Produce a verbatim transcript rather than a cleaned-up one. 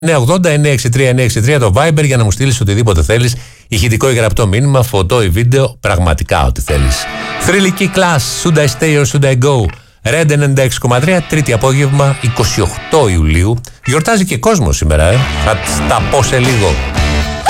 εννιά ογδόντα εννιά εξήντα τρία εννιά εξήντα τρία το Viber για να μου στείλεις οτιδήποτε θέλεις. Ηχητικό ή γραπτό μήνυμα, φωτό ή βίντεο, πραγματικά ό,τι θέλεις. Θρυλική Class, Should I Stay or Should I Go? Red ενενήντα έξι κόμμα τρία, Τρίτη απόγευμα, εικοστή ογδόη Ιουλίου. Γιορτάζει και κόσμο σήμερα, ε. Θα τα πω σε λίγο.